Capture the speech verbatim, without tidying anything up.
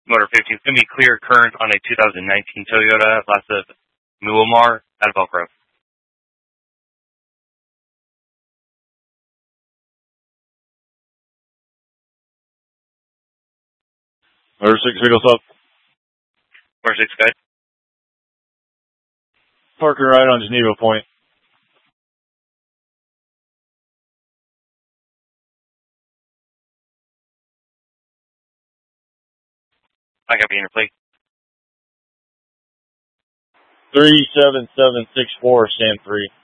Motor fifteen. It's going to be clear current on a two thousand nineteen Toyota, class of Muammar, out of Elk Grove. Motor six, vehicles up. Motor six, guys. Parking right on Geneva Point. I got the interplate. three seven seven six four, stand three.